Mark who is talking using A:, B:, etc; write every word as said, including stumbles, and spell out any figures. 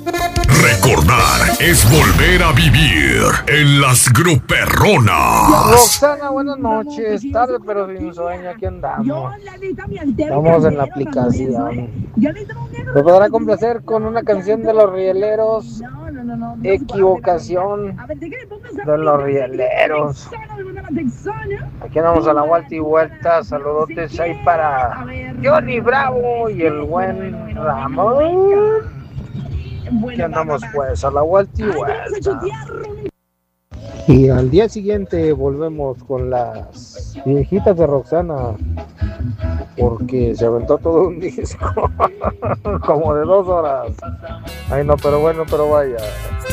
A: Recordar es volver a vivir en las gruperronas.
B: Roxana, buenas noches. Tarde pero sin sueño, aquí andamos. Estamos en la aplicación. ¿Me podrá complacer con una canción de los rieleros? Equivocación de los rieleros. Aquí andamos a la vuelta y vuelta. Saludotes ahí para Johnny Bravo y el buen Ramón. Aquí andamos pues a la vuelta y vuelta. Y al día siguiente volvemos con las viejitas de Roxana, porque se aventó todo un disco como de dos horas. Ay no, pero bueno, pero vaya.